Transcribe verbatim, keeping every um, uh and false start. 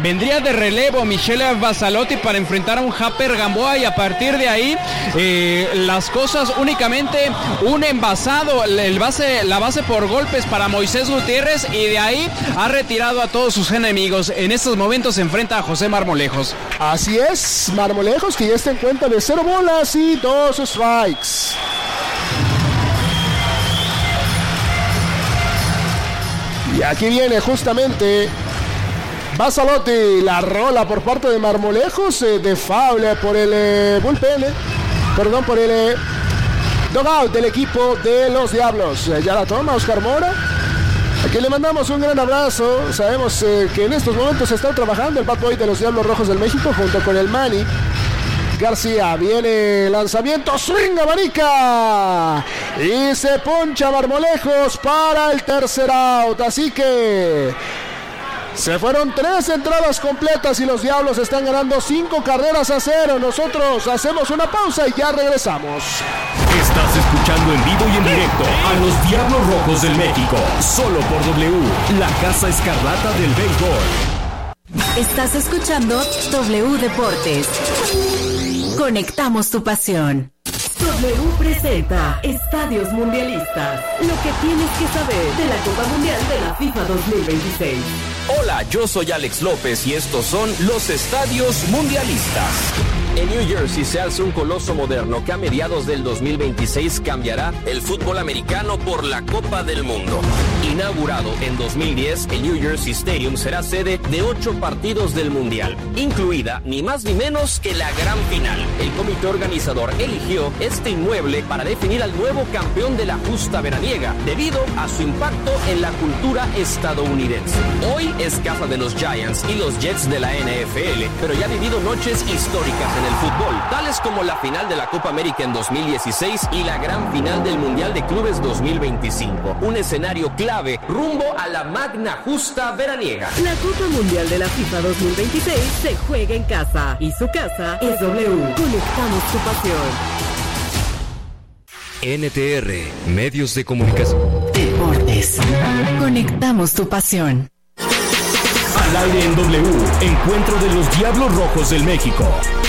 vendría de relevo Michele Bassalotti para enfrentar a un Japer Gamboa, y a partir de ahí eh, las cosas únicamente un envasado, el base, la base por golpes para Moisés Gutiérrez, y de ahí ha retirado a todos sus enemigos. En estos momentos se enfrenta a José Marmolejos. Así es, Marmolejos, que ya está en cuenta de cero bolas y dos strikes. Y aquí viene justamente Bassalotti, la rola por parte de Marmolejos, eh, de foul por el eh, bullpen, eh, perdón, por el eh, dugout del equipo de los Diablos. Eh, ya la toma Oscar Mora. Aquí le mandamos un gran abrazo. Sabemos eh, que en estos momentos se está trabajando el bad boy de los Diablos Rojos del México junto con el Manny García. Viene lanzamiento, swing, abanica, y se poncha Marmolejos para el tercer out. Así que se fueron tres entradas completas y los Diablos están ganando cinco carreras a cero. Nosotros hacemos una pausa y ya regresamos. Estás escuchando en vivo y en directo a los Diablos Rojos del México, solo por W, la Casa Escarlata del Béisbol. Estás escuchando W Deportes. Conectamos tu pasión. W presenta Estadios Mundialistas. Lo que tienes que saber de la Copa Mundial de la FIFA dos mil veintiséis. Hola, yo soy Alex López y estos son los Estadios Mundialistas. En New Jersey se alza un coloso moderno que a mediados del dos mil veintiséis cambiará el fútbol americano por la Copa del Mundo. Inaugurado en dos mil diez, el New Jersey Stadium será sede de ocho partidos del Mundial, incluida ni más ni menos que la gran final. El comité organizador eligió este inmueble para definir al nuevo campeón de la justa veraniega, debido a su impacto en la cultura estadounidense. Hoy es casa de los Giants y los Jets de la N F L, pero ya ha vivido noches históricas en el fútbol, tales como la final de la Copa América en dos mil dieciséis y la gran final del Mundial de Clubes dos mil veinticinco. Un escenario clave rumbo a la magna justa veraniega. La Copa Mundial de la FIFA dos mil veintiséis se juega en casa y su casa es W. Conectamos tu pasión. N T R, medios de comunicación. Deportes. Conectamos tu pasión. Al aire en W, encuentro de los Diablos Rojos del México.